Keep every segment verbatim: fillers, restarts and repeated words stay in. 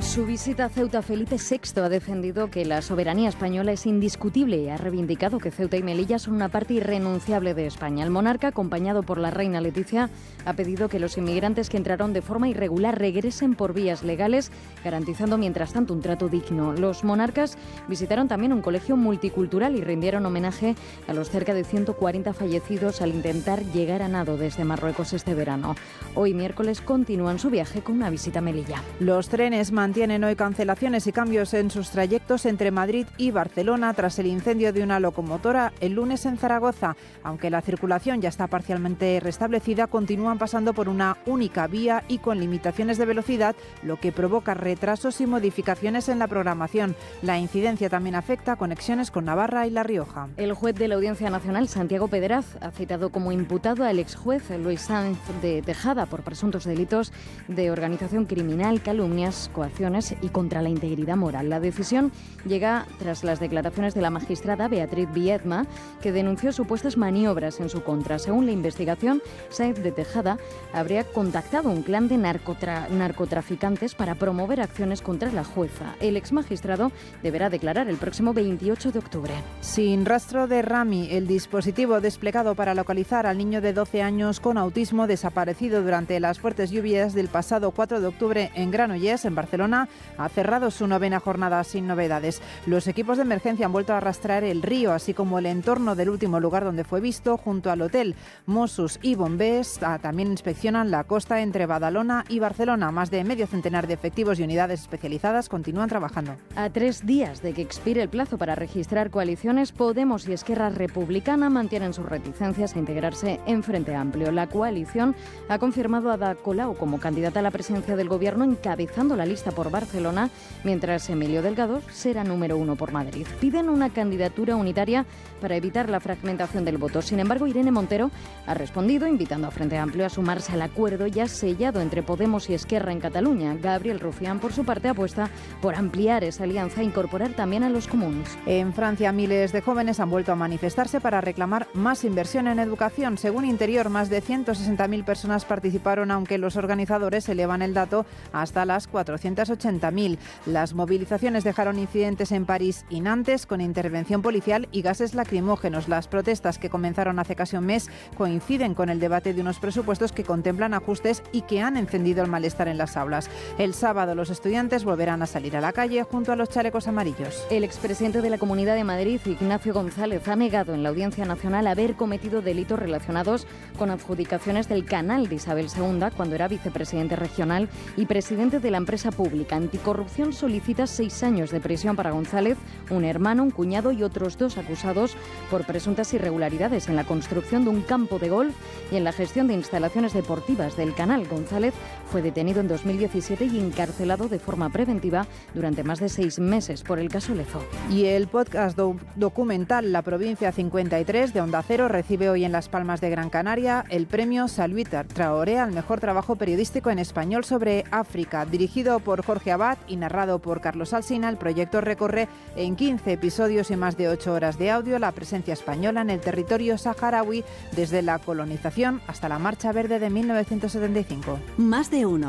su visita a Ceuta, Felipe sexto ha defendido que la soberanía española es indiscutible y ha reivindicado que Ceuta y Melilla son una parte irrenunciable de España. El monarca, acompañado por la reina Leticia, ha pedido que los inmigrantes que entraron de forma irregular regresen por vías legales, garantizando mientras tanto un trato digno. Los monarcas visitaron también un colegio multicultural y rindieron homenaje a los cerca de ciento cuarenta fallecidos al intentar llegar a nado desde Marruecos este verano. Hoy miércoles continúan su viaje con una visita a Melilla. Los trenes mantienen hoy cancelaciones y cambios en sus trayectos entre Madrid y Barcelona tras el incendio de una locomotora el lunes en Zaragoza. Aunque la circulación ya está parcialmente restablecida, continúan pasando por una única vía y con limitaciones de velocidad, lo que provoca retrasos y modificaciones en la programación. La incidencia también afecta a conexiones con Navarra y La Rioja. El juez de la Audiencia Nacional, Santiago Pedraz, ha citado como imputado al exjuez Luis Sanz de Tejada por presuntos delitos de organización criminal, calumnias, coacciones y contra la integridad moral. La decisión llega tras las declaraciones de la magistrada Beatriz Viedma, que denunció supuestas maniobras en su contra. Según la investigación, Sáenz de Tejada habría contactado un clan de narcotra- narcotraficantes para promover acciones contra la jueza. El exmagistrado deberá declarar el próximo veintiocho de octubre. Sin rastro de Rami, el dispositivo desplegado para localizar al niño de doce años con autismo desaparecido durante las fuertes lluvias del pasado cuatro de octubre en Granollers, en Barcelona, ha cerrado su novena jornada sin novedades. Los equipos de emergencia han vuelto a arrastrar el río, así como el entorno del último lugar donde fue visto, junto al hotel. Mossos y bombers ah, también inspeccionan la costa entre Badalona y Barcelona. Más de medio centenar de efectivos y unidades especializadas continúan trabajando. A tres días de que expire el plazo para registrar coaliciones, Podemos y Esquerra Republicana mantienen sus reticencias a integrarse en Frente Amplio. La coalición ha confirmado a Ada Colau como candidata a la presidencia del Gobierno, encabezando la lista por Barcelona, mientras Emilio Delgado será número uno por Madrid. Piden una candidatura unitaria para evitar la fragmentación del voto. Sin embargo, Irene Montero ha respondido invitando a Frente Amplio a sumarse al acuerdo ya sellado entre Podemos y Esquerra en Cataluña. Gabriel Rufián, por su parte, apuesta por ampliar esa alianza e incorporar también a los comuns. En Francia, miles de jóvenes han vuelto a manifestarse para reclamar más inversión en educación. Según Interior, más de ciento sesenta mil personas participaron, aunque los organizadores elevan el dato hasta las cuatrocientas ochenta mil. Las movilizaciones dejaron incidentes en París y Nantes con intervención policial y gases lacrimógenos. Las protestas, que comenzaron hace casi un mes, coinciden con el debate de unos presupuestos que contemplan ajustes y que han encendido el malestar en las aulas. El sábado los estudiantes volverán a salir a la calle junto a los chalecos amarillos. El expresidente de la Comunidad de Madrid, Ignacio González, ha negado en la Audiencia Nacional haber cometido delitos relacionados con adjudicaciones del canal de Isabel segunda cuando era vicepresidente regional y presidente de la empresa pública. Anticorrupción solicita seis años de prisión para González, un hermano, un cuñado y otros dos acusados por presuntas irregularidades en la construcción de un campo de golf y en la gestión de instalaciones deportivas del canal. González fue detenido en dos mil diecisiete y encarcelado de forma preventiva durante más de seis meses por el caso Lezo. Y el podcast do- documental La Provincia cincuenta y tres de Onda Cero recibe hoy en Las Palmas de Gran Canaria el premio Saluit Traoré al mejor trabajo periodístico en español sobre África. Dirigido por Jorge Abad y narrado por Carlos Alsina, el proyecto recorre en quince episodios y más de ocho horas de audio la presencia española en el territorio saharaui desde la colonización hasta la Marcha Verde de mil novecientos setenta y cinco. Más de uno.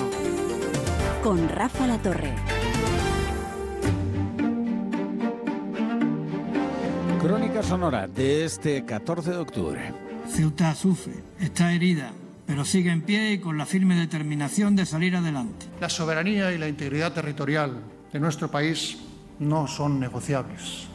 Con Rafa Latorre. Crónica sonora de este catorce de octubre. Ceuta sufre, está herida, pero sigue en pie y con la firme determinación de salir adelante. La soberanía y la integridad territorial de nuestro país no son negociables.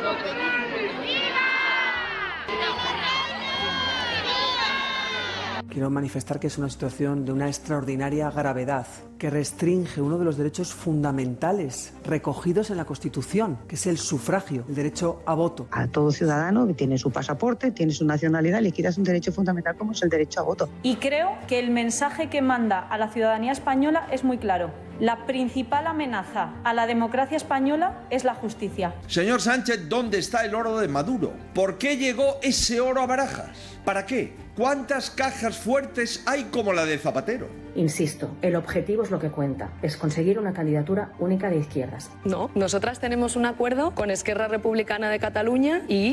Quiero manifestar que es una situación de una extraordinaria gravedad, que restringe uno de los derechos fundamentales recogidos en la Constitución, que es el sufragio, el derecho a voto. A todo ciudadano que tiene su pasaporte, tiene su nacionalidad, le quitas un derecho fundamental como es el derecho a voto. Y creo que el mensaje que manda a la ciudadanía española es muy claro. La principal amenaza a la democracia española es la justicia. Señor Sánchez, ¿dónde está el oro de Maduro? ¿Por qué llegó ese oro a Barajas? ¿Para qué? ¿Cuántas cajas fuertes hay como la de Zapatero? Insisto, el objetivo es lo que cuenta, es conseguir una candidatura única de izquierdas. No, nosotras tenemos un acuerdo con Esquerra Republicana de Cataluña y